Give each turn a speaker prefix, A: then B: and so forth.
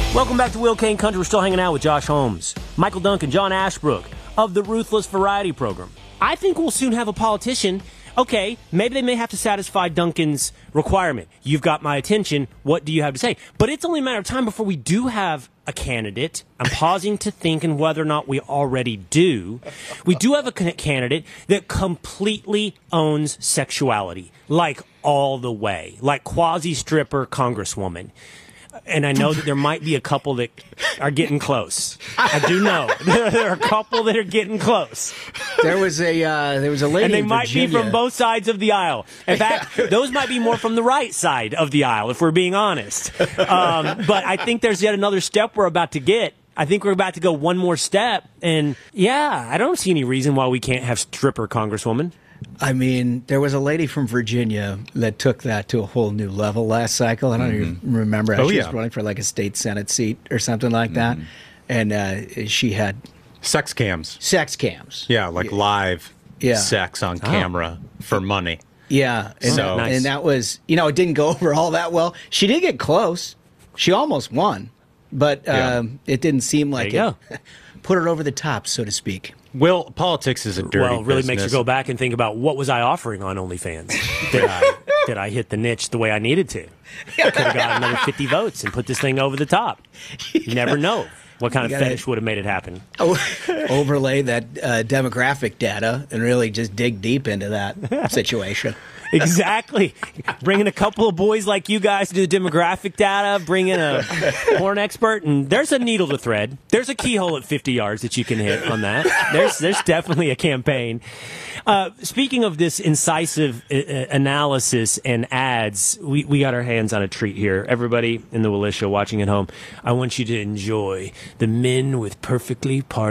A: Welcome back to Will Kane Country. We're still hanging out with Josh Holmes, Michael Duncan, John Ashbrook of the Ruthless Variety Program. I think we'll soon have a politician. Okay, maybe they may have to satisfy Duncan's requirement. You've got my attention. What do you have to say? But it's only a matter of time before we do have a candidate. I'm pausing to think and whether or not we already do. We do have a candidate that completely owns sexuality, like all the way, like quasi-stripper congresswoman. And I know that there might be a couple that are getting close. I do know there are a couple that are getting close.
B: There was a lady,
A: and they
B: in
A: might
B: Virginia.
A: be from both sides of the aisle. In fact, those might be more from the right side of the aisle, if we're being honest. But I think there's yet another step we're about to get. I think we're about to go one more step, and yeah, I don't see any reason why we can't have stripper congresswoman.
B: I mean, there was a lady from Virginia that took that to a whole new level last cycle. I don't even remember how she was running for like a state Senate seat or something like that. And she had
C: sex cams.
B: Sex cams.
C: Yeah, like live sex on camera for money.
B: Yeah. And, and that was, you know, it didn't go over all that well. She did get close. She almost won. But it didn't seem like it put her over the top, so to speak.
C: Well, politics is a dirty
A: Well, it really
C: business.
A: makes you go back and think about what was I offering on OnlyFans? Did I hit the niche the way I needed to? I could have got another 50 votes and put this thing over the top. You never know what kind of fetish would have made it happen.
B: Overlay that demographic data and really just dig deep into that situation.
A: Exactly. Bring in a couple of boys like you guys to do the demographic data, bring in a porn expert, and there's a needle to thread. There's a keyhole at 50 yards that you can hit on that. There's definitely a campaign. Speaking of this incisive analysis and ads, we got our hands on a treat here. Everybody in the Willis Show watching at home, I want you to enjoy the men with perfectly parted